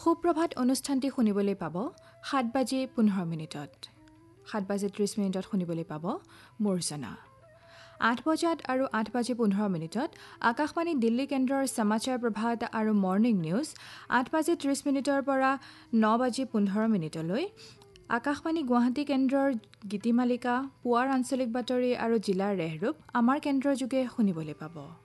সুপ্ৰভাত অনুষ্ঠানটি শুনিবলৈ পাব 7:15 7:30 শুনিবলৈ পাব মূৰ্জনা 8 বজাত আৰু 8:15 আকাশবাণী দিল্লী কেন্দ্ৰৰ সমাচাৰ প্ৰভাত আৰু মৰ্ণিং নিউজ 8:30 পৰা 9:15 আকাশবাণী গুৱাহাটী কেন্দ্ৰৰ গীতিমালিকা পুৱাৰ আঞ্চলিক বাতৰি আৰু জিলাৰ ৰেহৰূপ আমাৰ কেন্দ্ৰৰ যোগে শুনিবলৈ পাব